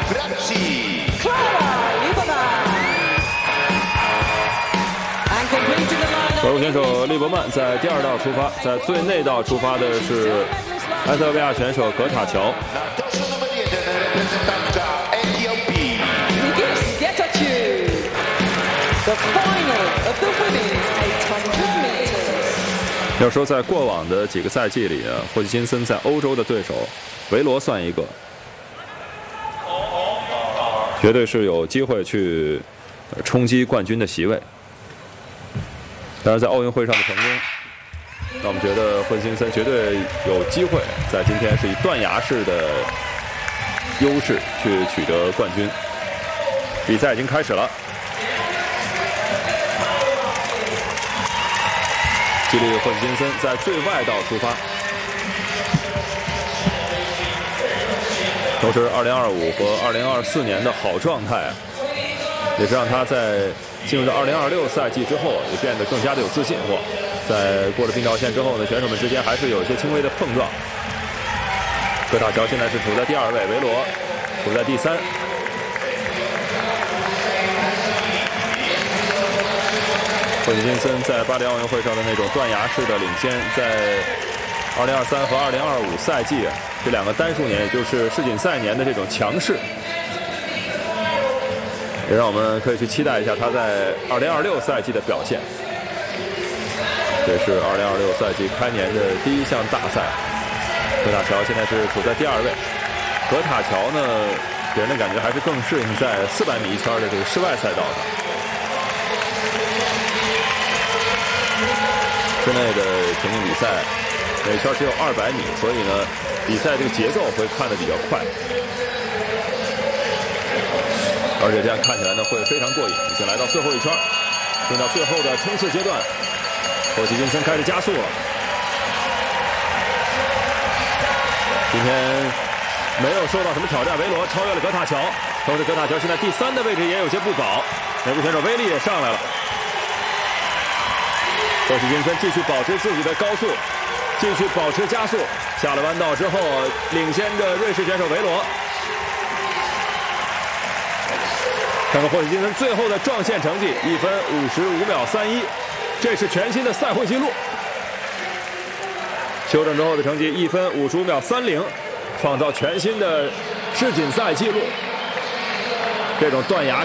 德国选手利伯曼在第2道出发，在最内道出发的是埃塞俄比亚选手格塔乔。要说在过往的几个赛季里啊，霍奇金森在欧洲的对手，维罗算一个，绝对是有机会去冲击冠军的席位。但是在奥运会上的成功，让我们觉得霍奇金森绝对有机会在今天是以断崖式的优势去取得冠军。比赛已经开始了，激励霍奇金森在最外道出发，同时2025和2024年的好状态啊，也是让他在进入到2026赛季之后也变得更加的有自信。在过了冰条线之后呢，选手们之间还是有一些轻微的碰撞。格塔乔现在是处在第2位，维罗处在第3。霍奇金森在巴黎奥运会上的那种断崖式的领先，在2023和2025赛季这2个单数年，也就是世锦赛年的这种强势，也让我们可以去期待一下他在2026赛季的表现。这是2026赛季开年的第1项大赛，格塔乔现在是处在第2位。格塔乔呢，给人的感觉还是更适应在400米一圈的这个室外赛道上。室内的田径比赛每圈只有200米，所以呢，比赛这个节奏会看得比较快，而且这样看起来呢会非常过瘾。已经来到最后一圈，进到最后的冲刺阶段，霍奇金森开始加速了。今天没有受到什么挑战，维罗超越了格塔乔，同时格塔乔现在第3的位置也有些不保，美国选手威利也上来了。霍奇金森继续保持自己的高速，继续保持加速，下了弯道之后领先着瑞士选手维罗。看看霍奇金森最后的撞线成绩，1分55秒31，这是全新的赛会纪录。修正之后的成绩1分55秒30，创造全新的世锦赛纪录。这种断崖